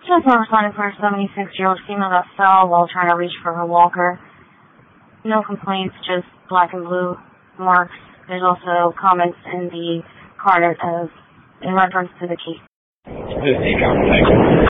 Just one responding for a 76-year-old female that fell while trying to reach for her walker. No complaints, just black and blue marks. There's also comments in the card in reference to the case. This is